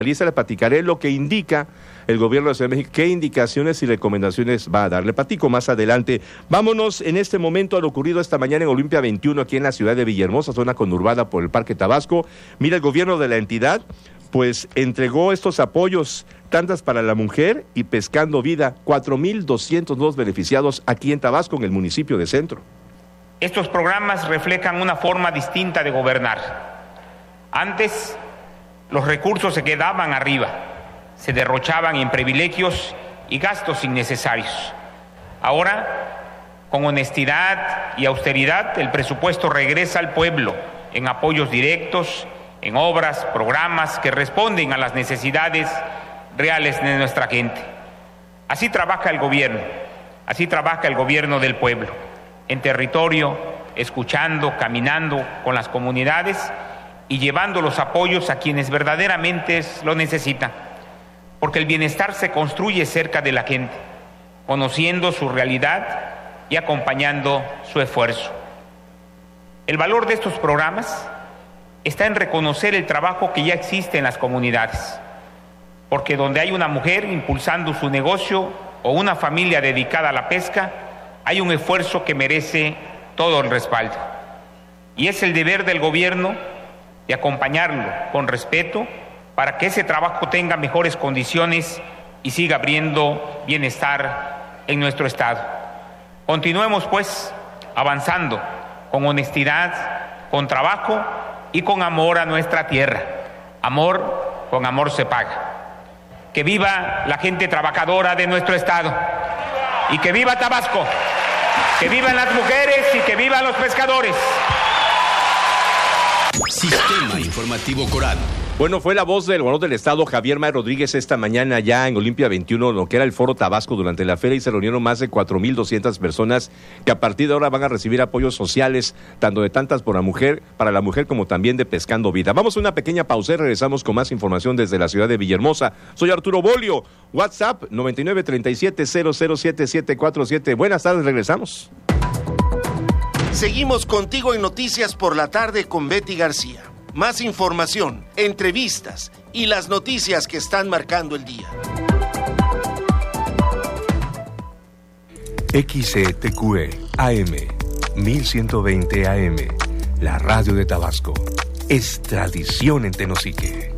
Le platicaré lo que indica el gobierno de la Ciudad de México, qué indicaciones y recomendaciones va a dar. Le platico más adelante. Vámonos en este momento a lo ocurrido esta mañana en Olimpia 21, aquí en la ciudad de Villahermosa, zona conurbada por el Parque Tabasco. Mira, el gobierno de la entidad, pues, entregó estos apoyos, tandas para la mujer y Pescando Vida, 4,200 nuevos beneficiados aquí en Tabasco, en el municipio de Centro. Estos programas reflejan una forma distinta de gobernar. Antes, los recursos se quedaban arriba, se derrochaban en privilegios y gastos innecesarios. Ahora, con honestidad y austeridad, el presupuesto regresa al pueblo en apoyos directos, en obras, programas que responden a las necesidades reales de nuestra gente. Así trabaja el gobierno del pueblo, en territorio, escuchando, caminando con las comunidades y llevando los apoyos a quienes verdaderamente lo necesitan, porque el bienestar se construye cerca de la gente, conociendo su realidad y acompañando su esfuerzo. El valor de estos programas está en reconocer el trabajo que ya existe en las comunidades, porque donde hay una mujer impulsando su negocio o una familia dedicada a la pesca, hay un esfuerzo que merece todo el respaldo. Y es el deber del gobierno de acompañarlo con respeto para que ese trabajo tenga mejores condiciones y siga abriendo bienestar en nuestro estado. Continuemos, pues, avanzando con honestidad, con trabajo y con amor a nuestra tierra. Amor, con amor se paga. Que viva la gente trabajadora de nuestro estado y que viva Tabasco, que vivan las mujeres y que vivan los pescadores. Sistema Informativo Coral. Bueno, fue la voz del gobernador del estado, Javier May Rodríguez, esta mañana ya en Olimpia 21, lo que era el Foro Tabasco durante la feria, y se reunieron más de 4,200 personas que a partir de ahora van a recibir apoyos sociales, tanto de tantas para la mujer como también de Pescando Vida. Vamos a una pequeña pausa y regresamos con más información desde la ciudad de Villahermosa. Soy Arturo Bolio, WhatsApp 9937-007-747. Buenas tardes, regresamos. Seguimos contigo en Noticias por la Tarde con Betty García. Más información, entrevistas y las noticias que están marcando el día. XETQE AM 1120 AM, la radio de Tabasco, es tradición en Tenosique.